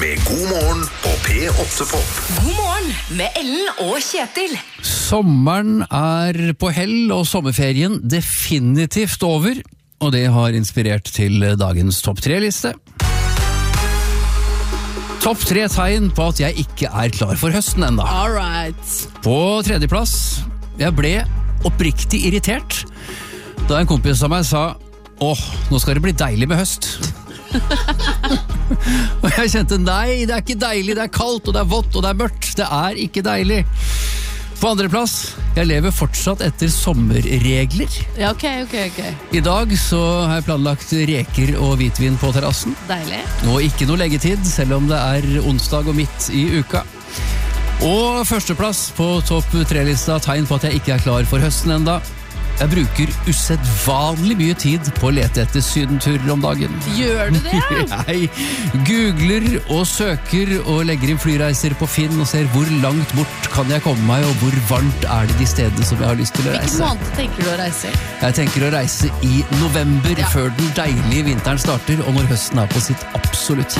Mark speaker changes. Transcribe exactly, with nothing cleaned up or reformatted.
Speaker 1: med God morgen på P åtte Pop.
Speaker 2: God morgen med Ellen og Kjetil.
Speaker 3: Sommeren er på hell, og sommerferien definitivt over, og det har inspirert til dagens topp tre-liste. Topp tre tegn på at jeg ikke er klar for høsten enda.
Speaker 4: All right.
Speaker 3: På tredjeplass, jeg ble oppriktig irritert da en kompis av meg sa «Åh, nå skal det bli deilig med høst». Og jeg kjente, nei, det er ikke deilig, det er kaldt, og det er vått, og det er mørkt. Det er ikke deilig. På andre plass, jeg lever fortsatt etter sommerregler.
Speaker 4: Ja, ok, ok, ok.
Speaker 3: I dag så har jeg planlagt reker og hvitvin på terrassen.
Speaker 4: Deilig.
Speaker 3: Og ikke noe leggetid, selv om det er onsdag og midt i uka. Og førsteplass på topp tre-lista, tegn på at jeg ikke er klar for høsten enda. Jeg bruker usedvanlig mye tid på å lete etter sydenturer om dagen.
Speaker 4: Gjør du det?
Speaker 3: Jeg googler og søker og legger inn flyreiser på Finn og ser hvor langt bort kan jeg komme meg, og hvor varmt er det de stedene som jeg har lyst til å reise.
Speaker 4: Hvilken måned tenker du å reise?
Speaker 3: Jeg tenker å reise i november,
Speaker 4: Ja.
Speaker 3: før den deilige vinteren starter, og når høsten er på sitt absolutt